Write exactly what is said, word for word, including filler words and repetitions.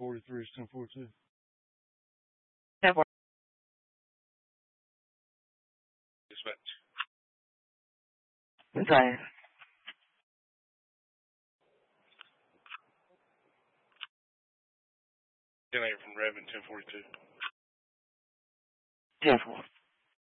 forty-three is ten forty-two. ten forty. Dispatch. Sorry. ten eight from Raven, ten forty-two. ten four.